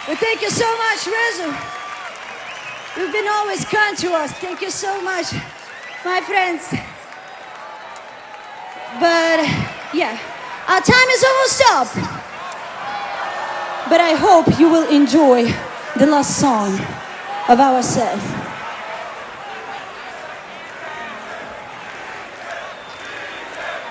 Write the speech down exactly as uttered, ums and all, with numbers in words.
Well, thank you so much, Rizzo. You've been always kind to us. Thank you so much, my friends. But yeah, our time is almost up. But I hope you will enjoy the last song of our set.